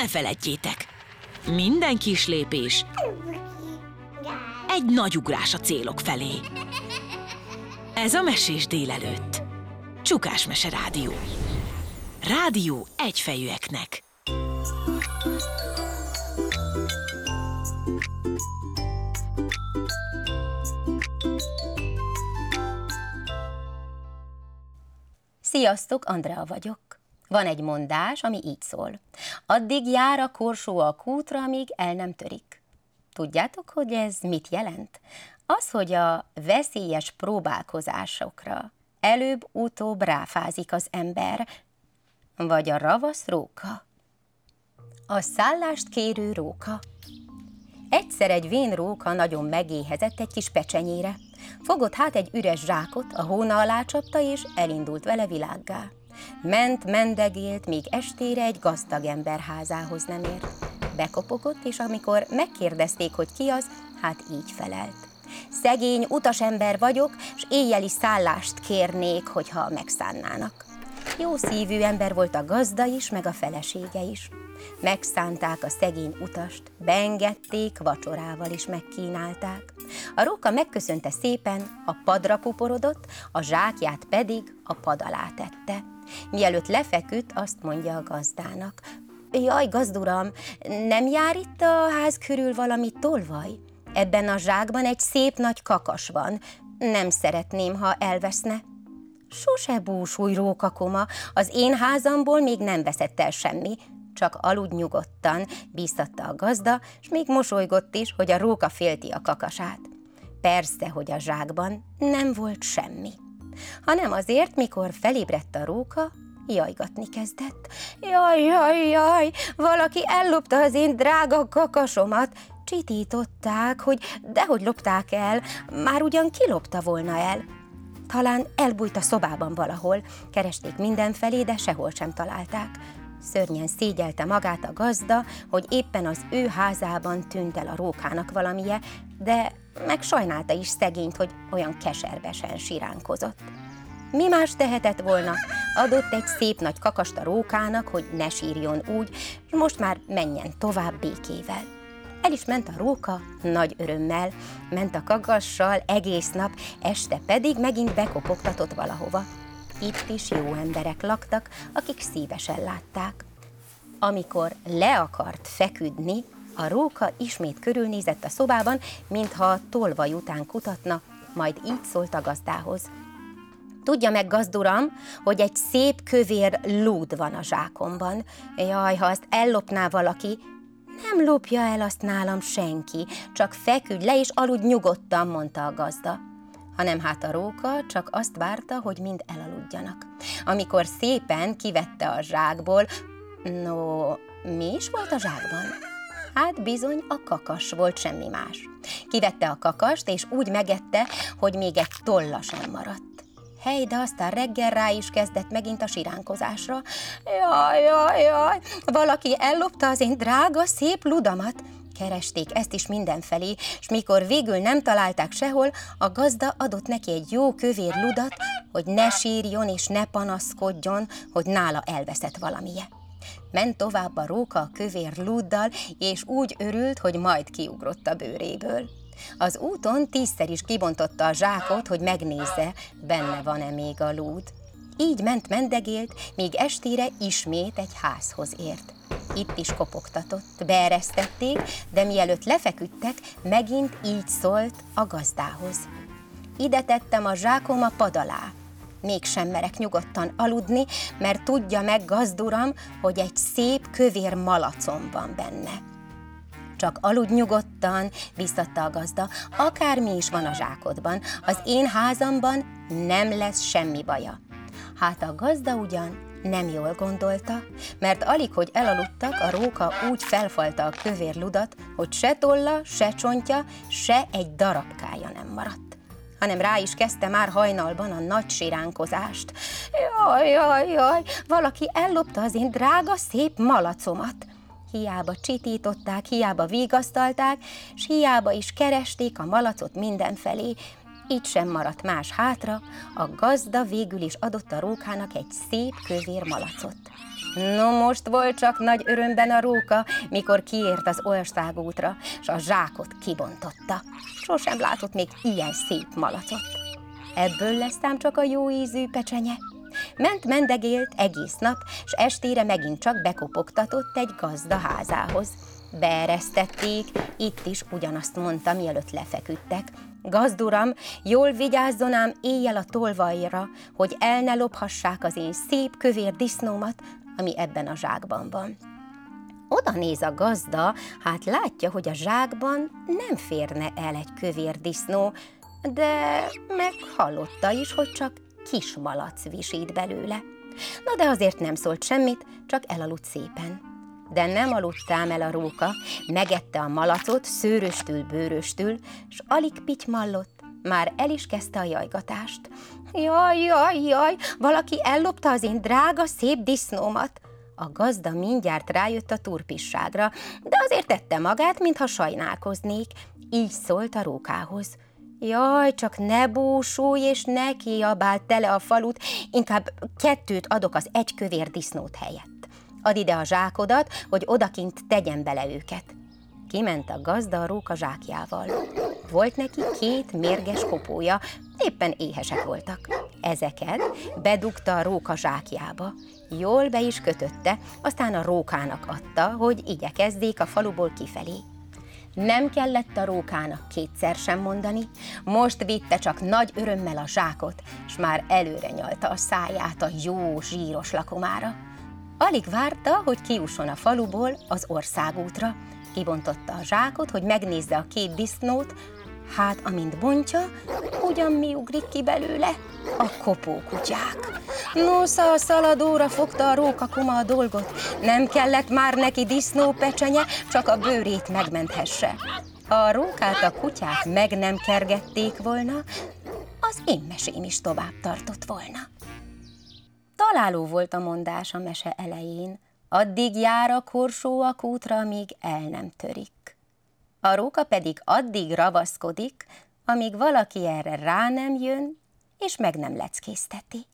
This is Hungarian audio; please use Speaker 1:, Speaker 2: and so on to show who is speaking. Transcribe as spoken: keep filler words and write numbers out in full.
Speaker 1: ne feledjétek, minden kis lépés egy nagy ugrás a célok felé. Ez a Mesés délelőtt. Csukás Mese Rádió. Rádió egyfejűeknek.
Speaker 2: Sziasztok, Andrea vagyok. Van egy mondás, ami így szól. Addig jár a korsó a kútra, amíg el nem törik. Tudjátok, hogy ez mit jelent? Az, hogy a veszélyes próbálkozásokra előbb-utóbb ráfázik az ember, vagy a ravasz róka. A szállást kérő róka. Egyszer egy vén róka nagyon megéhezett egy kis pecsenyére. Fogott hát egy üres zsákot, a hóna alá csapta, és elindult vele világgá. Ment, mendegélt, míg estére egy gazdag ember házához nem ért. Bekopogott, és amikor megkérdezték, hogy ki az, hát így felelt. Szegény utasember vagyok, s éjjeli szállást kérnék, hogyha megszánnának. Jó szívű ember volt a gazda is, meg a felesége is. Megszánták a szegény utast, beengedték, vacsorával is megkínálták. A róka megköszönte szépen, a padra kuporodott, a zsákját pedig a pad alá tette. Mielőtt lefeküdt, azt mondja a gazdának: jaj, gazduram, nem jár itt a ház körül valami tolvaj? Ebben a zsákban egy szép nagy kakas van, nem szeretném, ha elveszne. Sose búsulj, rókakoma, az én házamból még nem veszett el semmi, csak aludj nyugodtan, bíztatta a gazda, s még mosolygott is, hogy a róka félti a kakasát. Persze, hogy a zsákban nem volt semmi, hanem azért, mikor felébredt a róka, jajgatni kezdett. Jaj, jaj, jaj, valaki ellopta az én drága kakasomat. Csitították, hogy dehogy lopták el, már ugyan kilopta volna el. Talán elbújt a szobában valahol, keresték mindenfelé, de sehol sem találták. Szörnyen szégyelte magát a gazda, hogy éppen az ő házában tűnt el a rókának valamije, de meg sajnálta is szegényt, hogy olyan keservesen siránkozott. Mi más tehetett volna? Adott egy szép nagy kakast a rókának, hogy ne sírjon úgy, és most már menjen tovább békével. El is ment a róka nagy örömmel, ment a kakassal egész nap, este pedig megint bekopogtatott valahova. Itt is jó emberek laktak, akik szívesen látták. Amikor le akart feküdni, a róka ismét körülnézett a szobában, mintha a tolvaj után kutatna, majd így szólt a gazdához. Tudja meg, gazduram, hogy egy szép kövér lúd van a zsákomban. Jaj, ha azt ellopná valaki, nem lopja el azt nálam senki, csak feküdj le és aludj nyugodtan, mondta a gazda. Hanem hát a róka csak azt várta, hogy mind elaludjanak. Amikor szépen kivette a zsákból, no, mi is volt a zsákban? Hát bizony a kakas volt, semmi más. Kivette a kakast, és úgy megette, hogy még egy tolla sem maradt. Hely, de aztán reggel rá is kezdett megint a siránkozásra. Jaj, jaj, jaj, valaki ellopta az én drága, szép ludamat. Keresték ezt is mindenfelé, és mikor végül nem találták sehol, a gazda adott neki egy jó kövér ludat, hogy ne sírjon és ne panaszkodjon, hogy nála elveszett valamije. Ment tovább a róka a kövér luddal, és úgy örült, hogy majd kiugrott a bőréből. Az úton tízszer is kibontotta a zsákot, hogy megnézze, benne van-e még a lúd. Így ment mendegélt, míg estére ismét egy házhoz ért. Itt is kopogtatott, beeresztették, de mielőtt lefeküdtek, megint így szólt a gazdához. Ide tettem a zsákom a pad alá. Mégsem merek nyugodtan aludni, mert tudja meg, gazduram, hogy egy szép kövér malacom van benne. Csak aludj nyugodtan, biztatta a gazda, akármi is van a zsákodban, az én házamban nem lesz semmi baja. Hát a gazda ugyan nem jól gondolta, mert alig, hogy elaludtak, a róka úgy felfalta a kövér ludat, hogy se tolla, se csontja, se egy darabkája nem maradt, hanem rá is kezdte már hajnalban a nagy siránkozást. Jaj, jaj, jaj, valaki ellopta az én drága, szép malacomat. Hiába csitították, hiába vigasztalták, s hiába is keresték a malacot mindenfelé, így sem maradt más hátra, a gazda végül is adott a rókának egy szép kövér malacot. No most volt csak nagy örömben a róka, mikor kiért az országútra, s a zsákot kibontotta. Sosem látott még ilyen szép malacot. Ebből lesz ám csak a jó ízű pecsenye. Ment mendegélt egész nap, s estére megint csak bekopogtatott egy gazda házához. Beeresztették, itt is ugyanazt mondta, mielőtt lefeküdtek. Gazduram, jól vigyázzon ám éjjel a tolvajra, hogy el ne lophassák az én szép kövér disznómat, ami ebben a zsákban van. Oda néz a gazda, hát látja, hogy a zsákban nem férne el egy kövér disznó, de meghallotta is, hogy csak kis malac visít belőle. Na de azért nem szólt semmit, csak elaludt szépen. De nem aludtám el a róka, megette a malacot szőröstül, bőröstül, s alig pitymallott, már el is kezdte a jajgatást. Jaj, jaj, jaj, valaki ellopta az én drága, szép disznómat. A gazda mindjárt rájött a turpisságra, de azért tette magát, mintha sajnálkoznék. Így szólt a rókához. Jaj, csak ne búsulj és ne kiabáld tele a falut, inkább kettőt adok az egy kövér disznót helyett. Add ide a zsákodat, hogy odakint tegyen bele őket. Kiment a gazda a róka zsákjával. Volt neki két mérges kopója, éppen éhesek voltak. Ezeket bedugta a róka zsákjába, jól be is kötötte, aztán a rókának adta, hogy igyekezzék a faluból kifelé. Nem kellett a rókának kétszer sem mondani, most vitte csak nagy örömmel a zsákot, s már előre nyalta a száját a jó zsíros lakomára. Alig várta, hogy kiusson a faluból az országútra. Kibontotta a zsákot, hogy megnézze a két disznót, hát amint bontja, ugyan mi ugrik ki belőle? A kopókutyák. Nosza, a szaladóra fogta a rókakuma a dolgot. Nem kellett már neki disznópecsenye, csak a bőrét megmenthesse. Ha a rókát a kutyák meg nem kergették volna, az én mesém is tovább tartott volna. Találó volt a mondás a mese elején, addig jár a korsó a kútra, amíg el nem törik. A róka pedig addig ravaszkodik, amíg valaki erre rá nem jön, és meg nem leckézteti.